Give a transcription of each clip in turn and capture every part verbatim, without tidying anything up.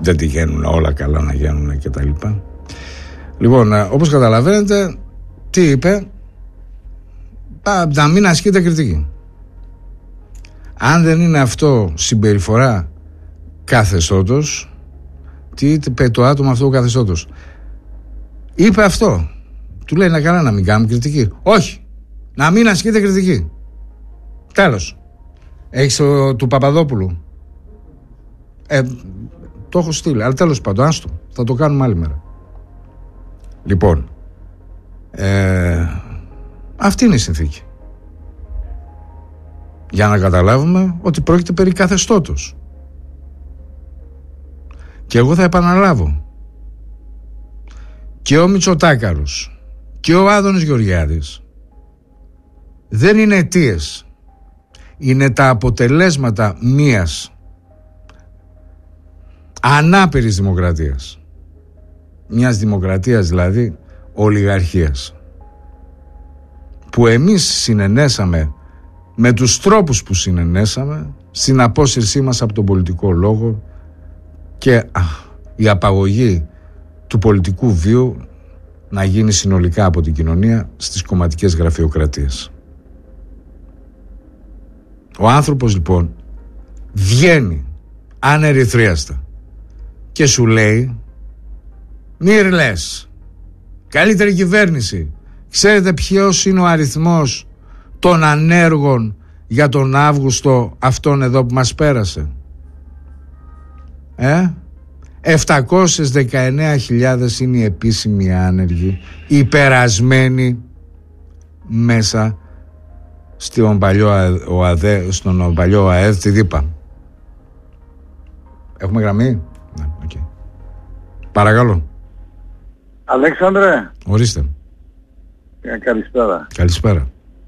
δεν τυχαίνουν όλα καλά να γίνουν και τα λοιπά. Λοιπόν, όπως καταλαβαίνετε, τι είπε? Να μην ασκείται κριτική. Αν δεν είναι αυτό συμπεριφορά καθεστώτος, τι είπε το άτομο αυτό καθεστώτος? Είπε αυτό. Του λέει να καλά να μην κάνουμε κριτική. Όχι, να μην ασκείται κριτική. Τέλος. Έχεις ο, του Παπαδόπουλου. Ε, το έχω στείλει, αλλά τέλος πάντων, άστο, θα το κάνουμε άλλη μέρα. Λοιπόν, ε, αυτή είναι η συνθήκη. Για να καταλάβουμε ότι πρόκειται περί καθεστώτος. Και εγώ θα επαναλάβω, και ο Μητσοτάκαρος και ο Άδωνης Γεωργιάδης δεν είναι αιτίες, είναι τα αποτελέσματα μίας ανάπηρης δημοκρατίας, μιας δημοκρατίας δηλαδή ολιγαρχίας, που εμείς συνενέσαμε με τους τρόπους που συνενέσαμε στην απόσυρσή μας από τον πολιτικό λόγο και α, η απαγωγή του πολιτικού βίου να γίνει συνολικά από την κοινωνία στις κομματικές γραφειοκρατίες. Ο άνθρωπος λοιπόν βγαίνει ανερυθρίαστα και σου λέει, Μύρλες, καλύτερη κυβέρνηση. Ξέρετε ποιος είναι ο αριθμός των ανέργων για τον Αύγουστο αυτόν εδώ που μας πέρασε? Ε? επτακόσιες δεκαεννέα χιλιάδες είναι οι επίσημοι άνεργοι, οι περασμένοι μέσα στον παλιό ΟΑΔΕ, στον παλιό ΑΕΔ, τη ΔΥΠΑ. Έχουμε γραμμή? Ναι, okay. Παρακαλώ. Αλέξανδρε. Ορίστε. Ε, καλησπέρα. Καλησπέρα.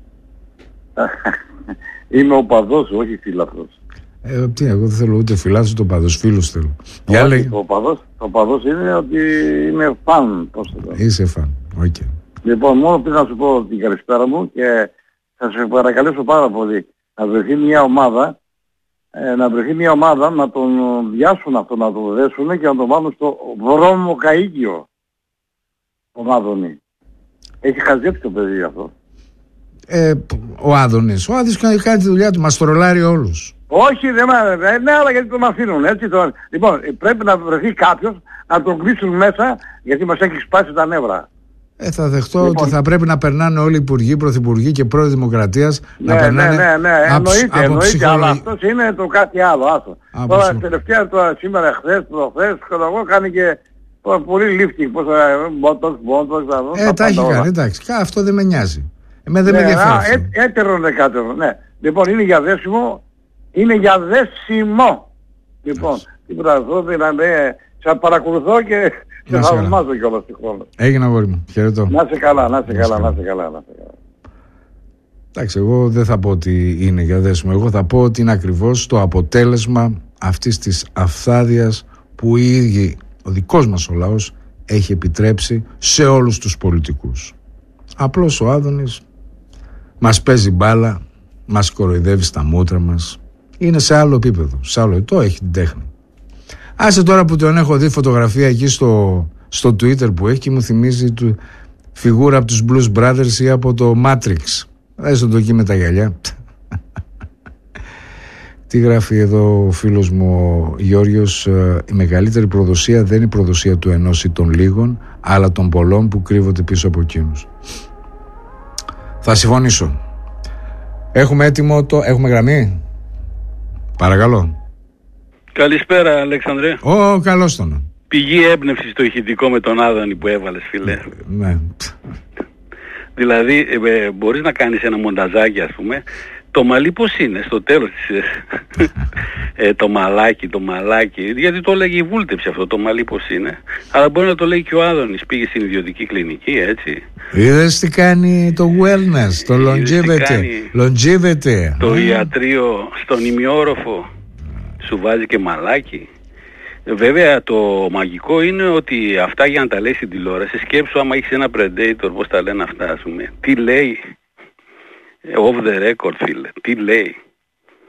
Είμαι ο παδός, όχι φίλαθλος. Ε, τι, εγώ δεν θέλω ούτε φιλάθλους, ούτε παδός, φίλους θέλω. Όχι, λέει... ο, παδός, ο παδός είναι ότι είμαι φαν. Πώς το Είσαι φαν, οκ. Okay. Λοιπόν, μόνο πριν να σου πω την καλησπέρα μου και θα σε παρακαλέσω πάρα πολύ να βρεθεί μια ομάδα, ε, να βρεθεί μια ομάδα να τον βιάσουν αυτό, να τον δέσουν και να τον βάλουν στο βρώμο καΐκιο. Ο Άδωνη. Έχει χαζέψει το παιδί αυτό. Ε, ο Άδωνης. Ο Άδωνης κάνει, κάνει τη δουλειά του, μας τρολάρει όλους. Όχι, δεν μ' ναι, αλλά γιατί τον αφήνουν, έτσι. Το... Λοιπόν, πρέπει να βρεθεί κάποιος να τον κλείσουν μέσα, γιατί μας έχει σπάσει τα νεύρα. Ε, θα δεχτώ λοιπόν ότι θα πρέπει να περνάνε όλοι οι υπουργοί, πρωθυπουργοί και πρόεδροι Δημοκρατίας. Ναι, να περνάνε. Ναι, ναι, ναι, εννοείται, εννοείται, ψυχολογ... αλλά αυτός είναι το κάτι άλλο. Άσο. Τώρα ψυχο... τελευταία, τώρα, σήμερα, χθες, προχθές, εγώ κάνει και πολύ lifting, πώς θα μπότος, μπότος, ε, τα έχει κάνει, εντάξει, αυτό δεν με νοιάζει. Εμένα δεν ναι, με ενδιαφέρει. Έ, έτερο δεκάτερο, ναι. Λοιπόν, είναι για δέσιμο, είναι για δέσιμο. Λοιπόν, τίποτα αυτό, δηλαδή, σας παρακολουθώ και σε θαυμάζω κιόλας τη χρόνο. Έγινε αγόρι μου, χαιρετώ. Να σε καλά, να σε καλά, να σε καλά, να σε καλά. Εντάξει, εγώ δεν θα πω ότι είναι για δέσιμο, εγώ θα πω ότι είναι ακριβώς το αποτέλεσμα αυτής της αυθάδειας που οι ίδιοι, ο δικός μας ο λαός, έχει επιτρέψει σε όλους τους πολιτικούς. Απλώς ο Άδωνης μας παίζει μπάλα, μας κοροϊδεύει στα μούτρα μας. Είναι σε άλλο επίπεδο, σε άλλο, το έχει την τέχνη. Άσε τώρα που τον έχω δει φωτογραφία εκεί στο, στο Twitter που έχει και μου θυμίζει του, φιγούρα από τους Blues Brothers ή από το Matrix. Έστω το εκεί με τα γυαλιά. Τι γράφει εδώ ο φίλος μου ο Γιώργος? Η μεγαλύτερη προδοσία δεν είναι η προδοσία του ενός ή των λίγων, αλλά των πολλών που κρύβονται πίσω από εκείνους. Θα συμφωνήσω. Έχουμε έτοιμο το... Έχουμε γραμμή? Παρακαλώ. Καλησπέρα, Αλέξανδρε. Ω, καλώς τον. Πηγή έμπνευση στο ηχητικό με τον Άδωνη που έβαλες, φίλε. Ναι. Δηλαδή, ε, μπορείς να κάνεις ένα μονταζάκι, ας πούμε. Το μαλλί πώς είναι στο τέλος της... ε, το μαλάκι, το μαλάκι. Γιατί το λέγει η βούλτεψη αυτό, το μαλλί πώς είναι. Αλλά μπορεί να το λέει και ο Άδωνης. Πήγε στην ιδιωτική κλινική, έτσι. Είδες τι κάνει το wellness, το longevity. longevity. Το mm. ιατρείο στον ημιόροφο σου βάζει και μαλάκι. Βέβαια το μαγικό είναι ότι αυτά για να τα λέει στην τηλεόραση, σκέψου άμα έχεις ένα predator, πώς τα λένε αυτά, ας πούμε. Τι λέει... Off the record, φίλε. Τι λέει?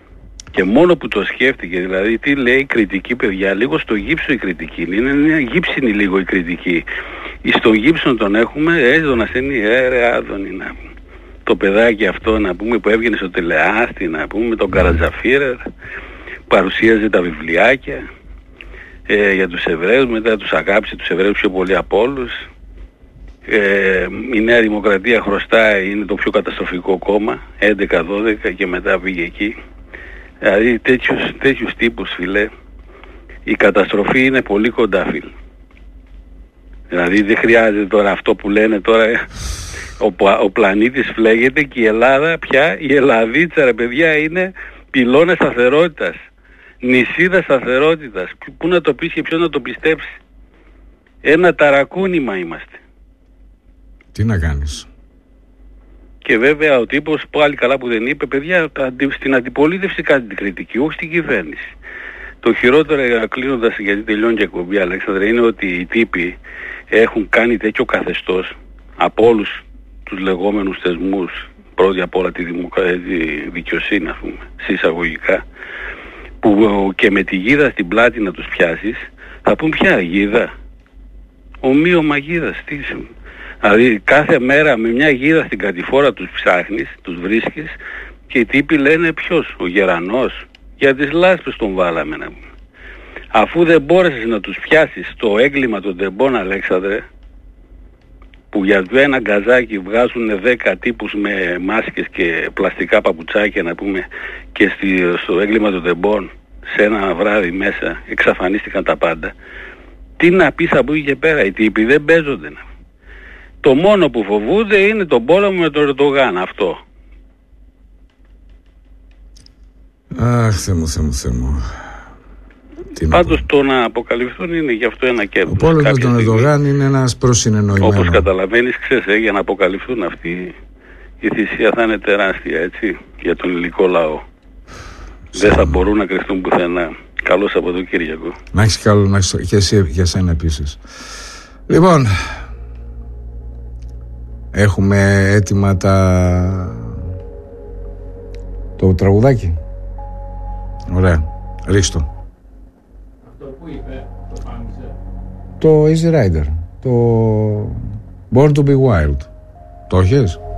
Και μόνο που το σκέφτηκε, δηλαδή τι λέει η κριτική, παιδιά, λίγο στο γύψο η κριτική, είναι μια γύψινη λίγο η κριτική. Στο γύψο τον έχουμε, έτσι τον ασθενή, ε, ρε Άδωνη, να πούμε. Το παιδάκι αυτό, να πούμε, που έβγαινε στο τηλεάστη, να πούμε, τον Καρατζαφίρερ, παρουσίαζε τα βιβλιάκια ε, για τους Εβραίους, μετά τους αγάπησε τους Εβραίους πιο πολύ από όλους. Ε, η Νέα Δημοκρατία χρωστάει, είναι το πιο καταστροφικό κόμμα, έντεκα δώδεκα, και μετά πήγε εκεί. Δηλαδή τέτοιους, τέτοιους τύπους, φίλε, η καταστροφή είναι πολύ κοντά, φίλε. Δηλαδή δεν χρειάζεται τώρα αυτό που λένε τώρα, ο, ο πλανήτης φλέγεται και η Ελλάδα πια, η Ελλαδίτσα, ρε παιδιά, είναι πυλώνα σταθερότητας, νησίδα σταθερότητας. Πού να το πεις και ποιος να το πιστέψει. Ένα ταρακούνημα είμαστε. Τι να κάνεις. Και βέβαια ο τύπος πάλι καλά που δεν είπε, παιδιά, στην αντιπολίτευση κάτι την κριτική, όχι στην κυβέρνηση. Το χειρότερο, κλείνοντας, γιατί τελειώνει και εκπομπή, Αλέξανδρε, είναι ότι οι τύποι έχουν κάνει τέτοιο καθεστώς από όλους τους λεγόμενους θεσμούς, πρώτη απ' όλα τη, δημοκρα... τη δικαιοσύνη, ας πούμε, συσσαγωγικά, που και με τη γίδα στην πλάτη να τους πιάσεις, θα πούν ποια γίδα. Ομοίωμα γίδας, τι. Δηλαδή κάθε μέρα με μια γίδα στην κατηφόρα τους ψάχνεις, τους βρίσκεις, και οι τύποι λένε ποιος, ο Γερανός. Για τις λάσπες τον βάλαμε, να πούμε. Αφού δεν μπόρεσες να τους πιάσεις στο έγκλημα των τεμπών, Αλέξανδρε, που για ένα γκαζάκι βγάζουν δέκα τύπους με μάσκες και πλαστικά παπουτσάκια, να πούμε, και στη, στο έγκλημα των τεμπών σε ένα βράδυ μέσα εξαφανίστηκαν τα πάντα. Τι να πεις από εκεί και πέρα, οι τύποι δεν παίζονται. Να. Το μόνο που φοβούνται είναι τον πόλεμο με τον Ερντογάν, αυτό. Αχ, Θεέ μου, Θεέ μου, Θεέ μου. Πάντως το να αποκαλυφθούν είναι γι' αυτό ένα κέρδος. Ο πόλεμος με τον Ερντογάν είναι ένας προσυνεννοημένος. Όπως καταλαβαίνεις, ξέρεις, ε, για να αποκαλυφθούν αυτοί, η θυσία θα είναι τεράστια, έτσι, για τον ελληνικό λαό. Δεν θα μπορούν να κρυφτούν πουθενά. Καλώς από το Κυριακό. Να έχεις καλό, να έχεις και εσύ για σένα επίσης. Λοιπόν, έχουμε έτοιμα τα... το τραγουδάκι. Ωραία, ρίξτο. Αυτό που είπε, το πάνησε. Το Easy Rider, το Born to be Wild. Το έχεις?